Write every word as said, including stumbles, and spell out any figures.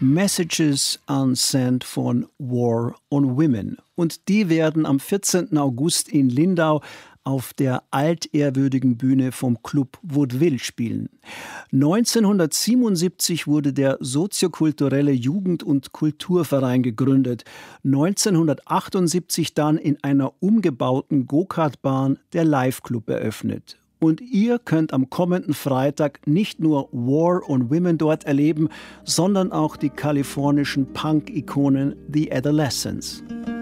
Messages Unsent von War on Women. Und die werden am vierzehnten August in Lindau auf der altehrwürdigen Bühne vom Club Vaudeville spielen. neunzehnhundertsiebenundsiebzig wurde der soziokulturelle Jugend- und Kulturverein gegründet. neunzehnhundertachtundsiebzig dann in einer umgebauten Go-Kart-Bahn der Live-Club eröffnet. Und ihr könnt am kommenden Freitag nicht nur War on Women dort erleben, sondern auch die kalifornischen Punk-Ikonen The Adolescents.